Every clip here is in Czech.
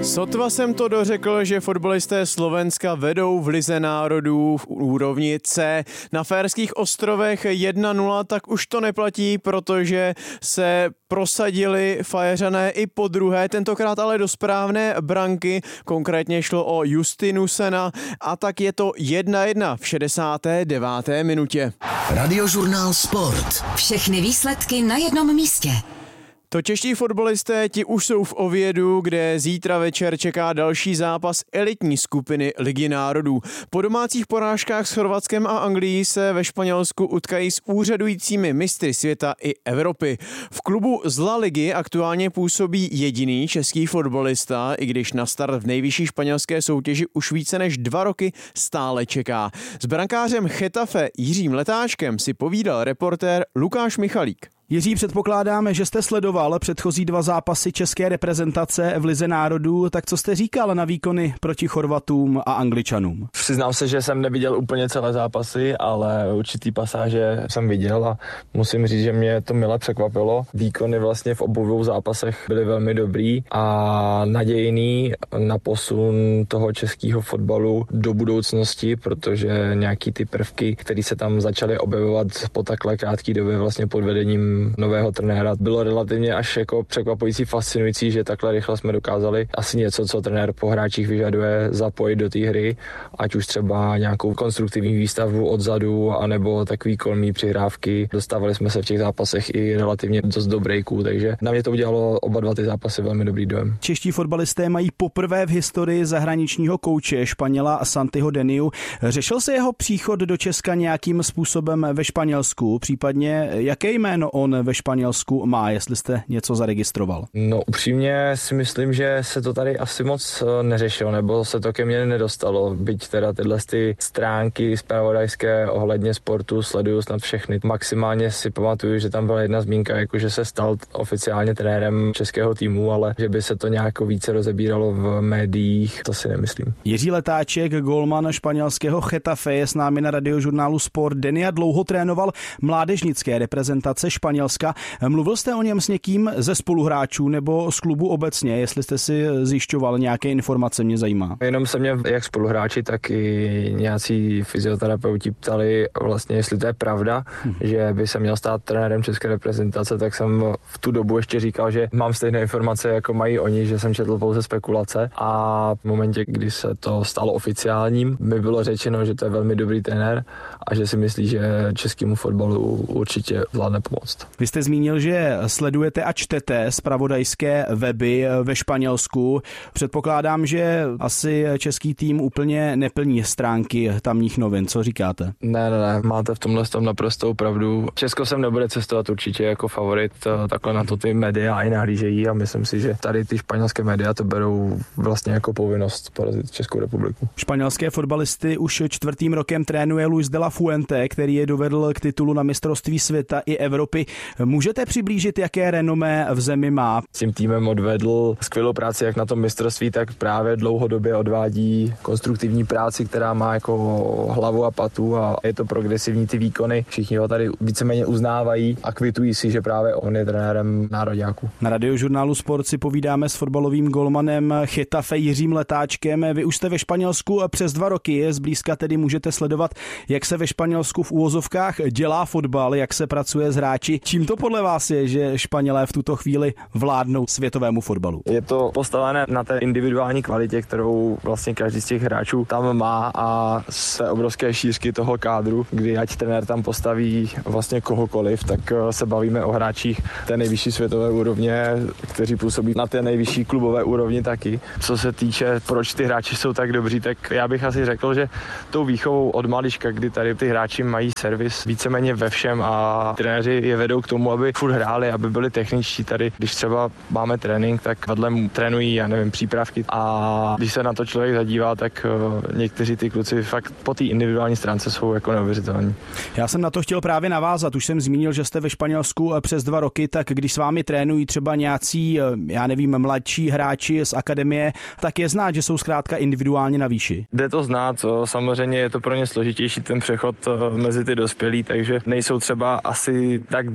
Sotva jsem to dořekl, že fotbalisté Slovenska vedou v Lize národů v úrovni C. Na Faerských ostrovech 1-0, tak už to neplatí, protože se prosadili Faeřané i po druhé, tentokrát ale do správné branky, konkrétně šlo o Justinusena a tak je to 1-1 v 69. minutě. Radiožurnál Sport. Všechny výsledky na jednom místě. To čeští fotbalisté ti už jsou v Ovědu, kde zítra večer čeká další zápas elitní skupiny Ligy národů. Po domácích porážkách s Chorvatskem a Anglií se ve Španělsku utkají s úřadujícími mistry světa i Evropy. V klubu z La Ligy aktuálně působí jediný český fotbalista, i když na start v nejvyšší španělské soutěži už více než 2 roky stále čeká. S brankářem Getafe Jiřím Letáčkem si povídal reportér Lukáš Michalík. Jiří, předpokládáme, že jste sledoval předchozí 2 zápasy české reprezentace v Lize národů, tak co jste říkal na výkony proti Chorvatům a Angličanům? Přiznám se, že jsem neviděl úplně celé zápasy, ale určitý pasáže jsem viděl a musím říct, že mě to mile překvapilo. Výkony vlastně v obou 2 zápasech byly velmi dobrý a nadějný na posun toho českého fotbalu do budoucnosti, protože nějaký ty prvky, které se tam začaly objevovat po takhle krátké době vlastně pod vedením nového trenéra, bylo relativně až jako překvapující, fascinující, že takhle rychle jsme dokázali asi něco, co trenér po hráčích vyžaduje, zapojit do té hry, ať už třeba nějakou konstruktivní výstavbu odzadu, anebo takový kolmý přihrávky. Dostávali jsme se v těch zápasech i relativně dost do breaků, takže na mě to udělalo oba 2 ty zápasy velmi dobrý dojem. Čeští fotbalisté mají poprvé v historii zahraničního kouče Španěla Santiho Deniu. Řešil se jeho příchod do Česka nějakým způsobem ve Španělsku, případně jaké jméno on ve Španělsku má, jestli jste něco zaregistroval? No upřímně si myslím, že se to tady asi moc neřešilo, nebo se to ke mně nedostalo, byť teda tyhle stránky zpravodajské ohledně sportu sleduju snad všechny. Maximálně si pamatuju, že tam byla jedna zmínka, jako že se stal oficiálně trenérem českého týmu, ale že by se to nějak více rozebíralo v médiích, to si nemyslím. Jiří Letáček, golman španělského Getafe, je s námi na radiožurnálu Sport. Denia dlouho trénoval mládežnické reprezentace Španělska. Mluvil jste o něm s někým ze spoluhráčů nebo z klubu obecně, jestli jste si zjišťoval nějaké informace, mě zajímá. Jenom se mě jak spoluhráči, tak i nějací fyzioterapeuti ptali vlastně, jestli to je pravda, že by se měl stát trenérem české reprezentace, tak jsem v tu dobu ještě říkal, že mám stejné informace, jako mají oni, že jsem četl pouze spekulace a v momentě, kdy se to stalo oficiálním, mi bylo řečeno, že to je velmi dobrý trenér a že si myslí, že českému fotbalu určitě zvládne pomoct. Vy jste zmínil, že sledujete a čtete zpravodajské weby ve Španělsku. Předpokládám, že asi český tým úplně neplní stránky tamních novin. Co říkáte? Ne, máte v tomhle tom naprostou pravdu. Česko sem nebude cestovat určitě jako favorit, takhle na to ty média i nahlížejí a myslím si, že tady ty španělské média to berou vlastně jako povinnost porazit Českou republiku. Španělské fotbalisty už 4. rokem trénuje Luis de la Fuente, který je dovedl k titulu na mistrovství světa i Evropy. Můžete přiblížit, jaké renomé v zemi má? S tím týmem odvedl skvělou práci jak na tom mistrovství, tak právě dlouhodobě odvádí konstruktivní práci, která má jako hlavu a patu a je to progresivní ty výkony. Všichni ho tady víceméně uznávají a kvitují si, že právě on je trenérem nároďáků. Na radiožurnálu Sport si povídáme s fotbalovým golmanem Getafe Jiřím Letáčkem. Vy už jste ve Španělsku přes 2 roky, zblízka tedy můžete sledovat, jak se ve Španělsku v uvozovkách dělá fotbal, jak se pracuje s hráči. Čím to podle vás je, že Španělé v tuto chvíli vládnou světovému fotbalu? Je to postavené na té individuální kvalitě, kterou vlastně každý z těch hráčů tam má a se obrovské šířky toho kádru, kdy ať trenér tam postaví vlastně kohokoliv, tak se bavíme o hráčích té nejvyšší světové úrovně, kteří působí na té nejvyšší klubové úrovni taky. Co se týče, proč ty hráči jsou tak dobří, tak já bych asi řekl, že tou výchovou od malička, kdy tady ty hráči mají servis víceméně ve všem a trenéři je vedou k tomu, aby furt hráli, aby byli techničtí. Tady, když třeba máme trénink, tak vedle trénují, já nevím, přípravky a když se na to člověk zadívá, tak někteří ty kluci fakt po té individuální stránce jsou jako neuvěřitelní. Já jsem na to chtěl právě navázat. Už jsem zmínil, že jste ve Španělsku přes 2 roky, tak když s vámi trénují třeba nějací, já nevím, mladší hráči z akademie, tak je znát, že jsou zkrátka individuálně na výši. Jde to znát, samozřejmě je to pro ně složitější ten přechod mezi ty dospělí, takže nejsou třeba asi tak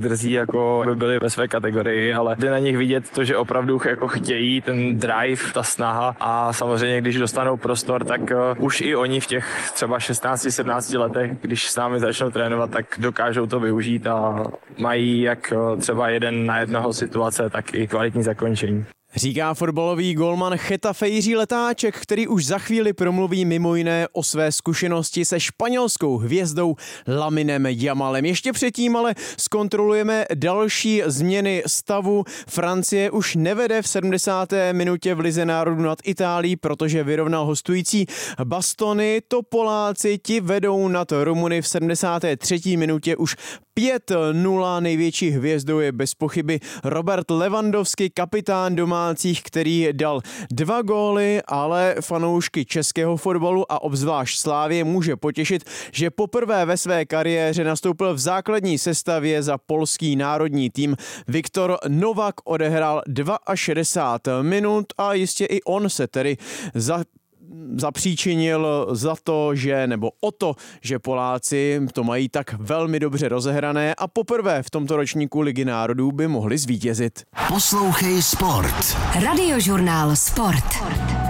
drzí, jako by byli ve své kategorii, ale jde na nich vidět to, že opravdu jako chtějí ten drive, ta snaha a samozřejmě, když dostanou prostor, tak už i oni v těch třeba 16-17 letech, když s námi začnou trénovat, tak dokážou to využít a mají jak třeba 1-1 situace, tak i kvalitní zakončení. Říká fotbalový golman Getafe Jiří Letáček, který už za chvíli promluví mimo jiné o své zkušenosti se španělskou hvězdou Laminem Yamalem. Ještě předtím ale zkontrolujeme další změny stavu. Francie už nevede v 70. minutě v Lize národů nad Itálií, protože vyrovnal hostující Bastony. To Poláci ti vedou nad Rumuny v 73. minutě už 5-0. Největší hvězdou je bez pochyby Robert Lewandowski, kapitán domácích, který dal 2 góly, ale fanoušky českého fotbalu a obzvlášť Slávie může potěšit, že poprvé ve své kariéře nastoupil v základní sestavě za polský národní tým. Viktor Novak odehrál 62 minut a jistě i on se tedy zapříčinil za to, že Poláci to mají tak velmi dobře rozehrané a poprvé v tomto ročníku Ligy národů by mohli zvítězit. Poslouchej Sport. Radiožurnál Sport.